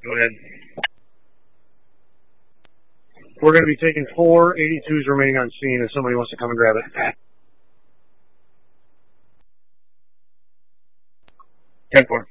Go ahead. We're going to be taking 4 82s remaining on scene if somebody wants to come and grab it. 10-4.